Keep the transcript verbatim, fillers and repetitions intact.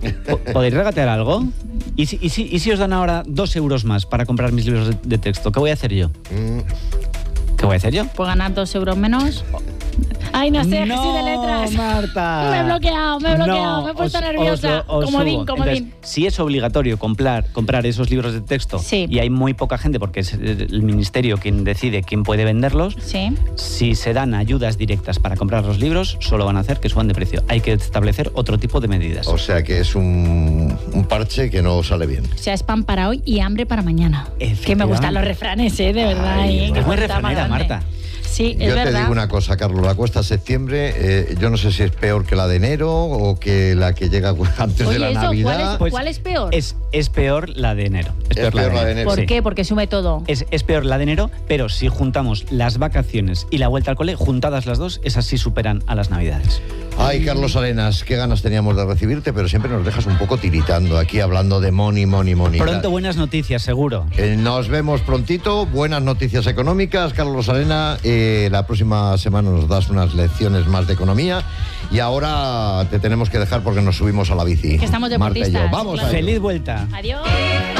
¿Podéis regatear algo? ¿Y si, y, si, ¿Y si os dan ahora dos euros más para comprar mis libros de, de texto? ¿Qué voy a hacer yo? Mm. ¿Qué voy a hacer yo? Pues ganar dos euros menos. Ay, no sé, no, que soy de letras. Marta. Me he bloqueado, me he bloqueado, no, me he puesto os, nerviosa. Os, os comodín, subo. comodín. Entonces, si es obligatorio comprar, comprar esos libros de texto sí. y hay muy poca gente porque es el ministerio quien decide quién puede venderlos, sí. si se dan ayudas directas para comprar los libros, solo van a hacer que suban de precio. Hay que establecer otro tipo de medidas. O sea que es un, un parche que no sale bien. O sea, es pan para hoy y hambre para mañana. Que me gustan los refranes, ¿eh? De verdad. Ay, ¿eh? Es muy refranera, Marta. Sí, es yo verdad. te digo una cosa, Carlos, la cuesta septiembre, eh, yo no sé si es peor que la de enero o que la que llega antes Oye, de la eso, Navidad. ¿cuál es, Pues ¿cuál es peor? Es, es peor la de enero. Es, es peor, peor la de enero. ¿Por sí. qué? Porque sube todo. Es, es peor la de enero, pero si juntamos las vacaciones y la vuelta al cole, juntadas las dos, esas sí superan a las Navidades. Ay, Carlos Arenas, qué ganas teníamos de recibirte, pero siempre nos dejas un poco tiritando aquí hablando de money, money, money. Pronto buenas noticias, seguro. Eh, nos vemos prontito, buenas noticias económicas. Carlos Arena, eh, la próxima semana nos das unas lecciones más de economía y ahora te tenemos que dejar porque nos subimos a la bici. Que estamos Marta y yo. deportistas. Vamos Claro. a ello. Feliz vuelta. Adiós.